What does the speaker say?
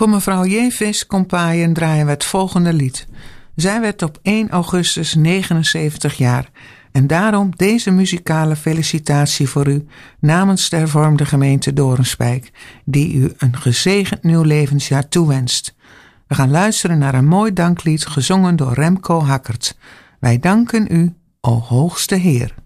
Voor mevrouw Jevis Kompaaien draaien we het volgende lied. Zij werd op 1 augustus 79 jaar en daarom deze muzikale felicitatie voor u namens de hervormde gemeente Doornspijk, die u een gezegend nieuw levensjaar toewenst. We gaan luisteren naar een mooi danklied gezongen door Remco Hackert. Wij danken u, o hoogste Heer.